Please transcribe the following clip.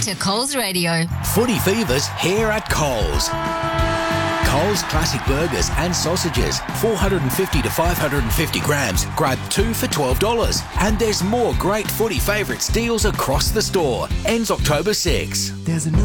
to Coles Radio. Footy Fever's here at Coles. Coles Classic Burgers and Sausages, 450 to 550 grams. Grab 2 for $12. And there's more great Footy Favourites deals across the store. Ends October 6. There's a